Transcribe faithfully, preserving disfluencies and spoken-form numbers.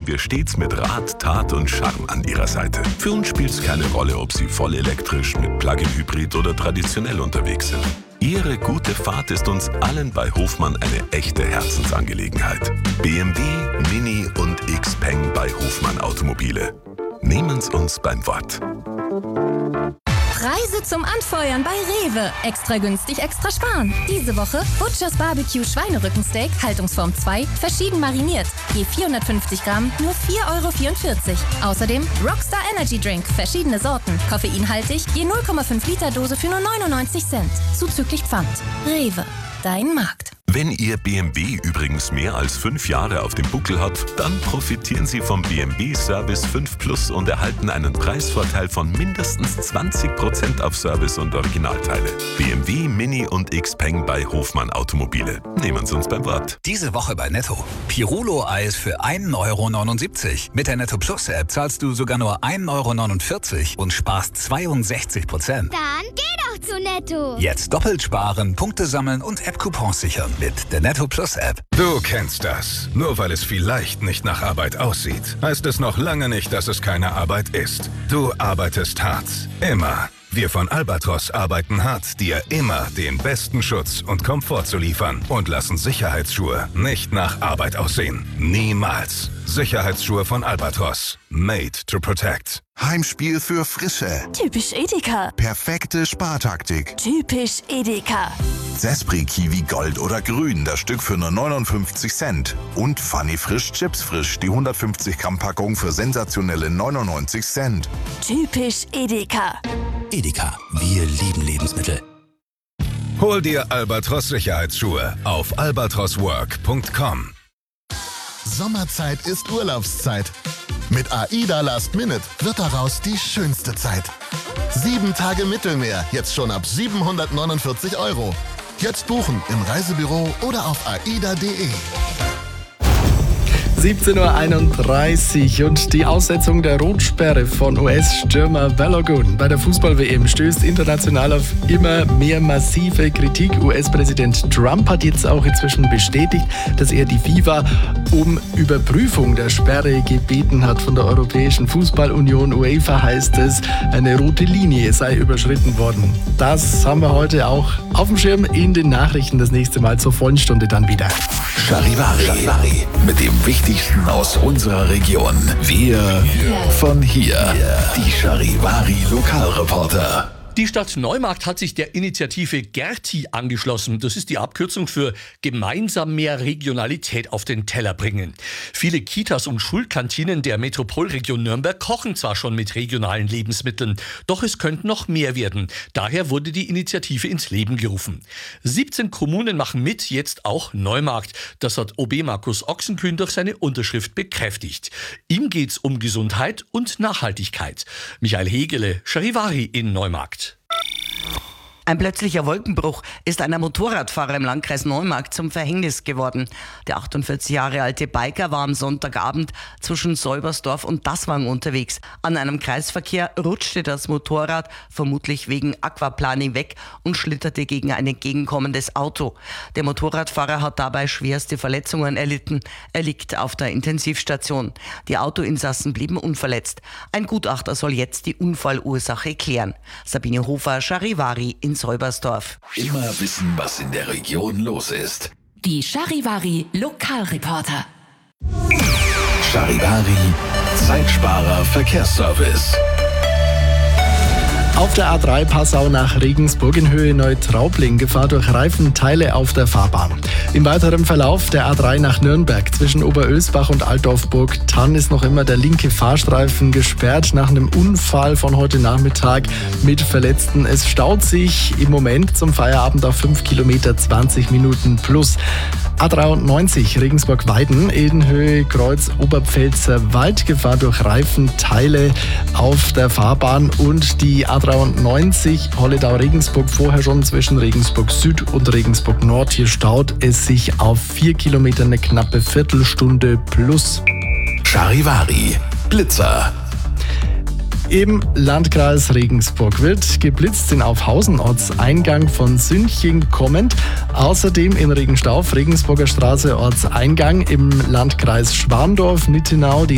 wir stets mit Rat, Tat und Charme an Ihrer Seite. Für uns spielt es keine Rolle, ob Sie voll elektrisch, mit Plug-in-Hybrid oder traditionell unterwegs sind. Ihre gute Fahrt ist uns allen bei Hofmann eine echte Herzensangelegenheit. B M W, Mini und Xpeng bei Hofmann Automobile. Nehmen's uns beim Wort. Preise zum Anfeuern bei Rewe. Extra günstig, extra sparen. Diese Woche Butchers Barbecue Schweinerückensteak, Haltungsform zwei, verschieden mariniert. Je vierhundertfünfzig Gramm, nur vier Euro vierundvierzig. Außerdem Rockstar Energy Drink, verschiedene Sorten. Koffeinhaltig, je null Komma fünf Liter Dose für nur neunundneunzig Cent. Zuzüglich Pfand. Rewe, dein Markt. Wenn Ihr B M W übrigens mehr als fünf Jahre auf dem Buckel hat, dann profitieren Sie vom B M W Service fünf Plus und erhalten einen Preisvorteil von mindestens zwanzig Prozent auf Service und Originalteile. B M W, Mini und Xpeng bei Hofmann Automobile. Nehmen Sie uns beim Wort. Diese Woche bei Netto. Pirulo-Eis für ein Euro neunundsiebzig. Mit der Netto Plus App zahlst du sogar nur ein Euro neunundvierzig und sparst zweiundsechzig Prozent. Dann geh doch zu Netto. Jetzt doppelt sparen, Punkte sammeln und App-Coupons sichern mit der Netto Plus App. Du kennst das. Nur weil es vielleicht nicht nach Arbeit aussieht, heißt es noch lange nicht, dass es keine Arbeit ist. Du arbeitest hart. Immer. Wir von Albatros arbeiten hart, dir immer den besten Schutz und Komfort zu liefern und lassen Sicherheitsschuhe nicht nach Arbeit aussehen. Niemals. Sicherheitsschuhe von Albatros. Made to protect. Heimspiel für Frische. Typisch Edeka. Perfekte Spartaktik. Typisch Edeka. Zespri Kiwi Gold oder Grün, das Stück für nur neunundfünfzig Cent. Und Funny Frisch Chips Frisch, die hundertfünfzig Gramm Packung für sensationelle neunundneunzig Cent. Typisch Edeka. Edeka, wir lieben Lebensmittel. Hol dir Albatros Sicherheitsschuhe auf albatros work punkt com. Sommerzeit ist Urlaubszeit. Mit AIDA Last Minute wird daraus die schönste Zeit. Sieben Tage Mittelmeer, jetzt schon ab siebenhundertneunundvierzig Euro. Jetzt buchen im Reisebüro oder auf aida punkt de. siebzehn Uhr einunddreißig und die Aussetzung der Rotsperre von U S-Stürmer Balogun bei der Fußball-W M stößt international auf immer mehr massive Kritik. U S-Präsident Trump hat jetzt auch inzwischen bestätigt, dass er die FIFA um Überprüfung der Sperre gebeten hat. Von der Europäischen Fußballunion UEFA heißt es, eine rote Linie sei überschritten worden. Das haben wir heute auch auf dem Schirm in den Nachrichten. Das nächste Mal zur vollen Stunde dann wieder. Charivari, Charivari mit dem Wichtigsten aus unserer Region. Wir von hier. Die Charivari Lokalreporter. Die Stadt Neumarkt hat sich der Initiative Gerti angeschlossen. Das ist die Abkürzung für gemeinsam mehr Regionalität auf den Teller bringen. Viele Kitas und Schulkantinen der Metropolregion Nürnberg kochen zwar schon mit regionalen Lebensmitteln, doch es könnte noch mehr werden. Daher wurde die Initiative ins Leben gerufen. siebzehn Kommunen machen mit, jetzt auch Neumarkt. Das hat O B Markus Ochsenkühn durch seine Unterschrift bekräftigt. Ihm geht's um Gesundheit und Nachhaltigkeit. Michael Hegele, Charivari in Neumarkt. Ein plötzlicher Wolkenbruch ist einer Motorradfahrer im Landkreis Neumarkt zum Verhängnis geworden. Der achtundvierzig Jahre alte Biker war am Sonntagabend zwischen Säubersdorf und Dasswang unterwegs. An einem Kreisverkehr rutschte das Motorrad vermutlich wegen Aquaplaning weg und schlitterte gegen ein entgegenkommendes Auto. Der Motorradfahrer hat dabei schwerste Verletzungen erlitten. Er liegt auf der Intensivstation. Die Autoinsassen blieben unverletzt. Ein Gutachter soll jetzt die Unfallursache klären. Sabine Hofer, Charivari in Säubersdorf. Immer wissen, was in der Region los ist. Die Charivari Lokalreporter. Charivari Zeitsparer Verkehrsservice. Auf der A drei Passau nach Regensburg in Höhe Neutraubling Gefahr durch Reifenteile auf der Fahrbahn. Im weiteren Verlauf der A drei nach Nürnberg zwischen Oberösbach und Altdorf-Burg-Tann ist noch immer der linke Fahrstreifen gesperrt nach einem Unfall von heute Nachmittag mit Verletzten. Es staut sich im Moment zum Feierabend auf fünf Kilometer zwanzig Minuten plus. A dreiundneunzig Regensburg-Weiden in Höhe Kreuz Oberpfälzer Wald Gefahr durch Reifenteile auf der Fahrbahn und die A dreiundneunzig Holledau-Regensburg vorher schon zwischen Regensburg Süd und Regensburg Nord. Hier staut es sich auf vier Kilometer eine knappe Viertelstunde plus. Charivari Blitzer. Im Landkreis Regensburg wird geblitzt in Aufhausen Ortseingang von Sünching kommend. Außerdem in Regenstauf, Regensburger Straße Ortseingang im Landkreis Schwandorf, Nittenau. Die